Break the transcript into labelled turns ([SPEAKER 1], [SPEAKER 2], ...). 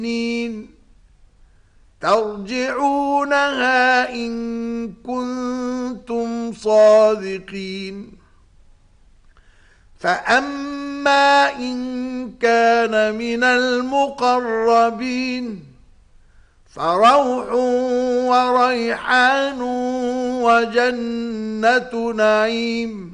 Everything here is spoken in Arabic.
[SPEAKER 1] ترجعونها إن كنتم صادقين. فأما إن كان من المقربين فروح وريحان وجنة نعيم